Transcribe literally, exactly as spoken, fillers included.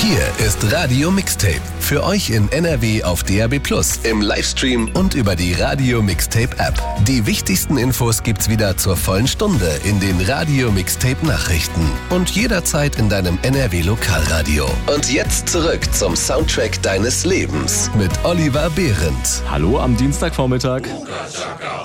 Hier ist Radio Mixtape. Für euch in N R W auf D A B plus, im Livestream und über die Radio Mixtape App. Die wichtigsten Infos gibt's wieder zur vollen Stunde in den Radio Mixtape Nachrichten und jederzeit in deinem N R W Lokalradio. Und jetzt zurück zum Soundtrack deines Lebens mit Oliver Behrendt. Hallo am Dienstagvormittag.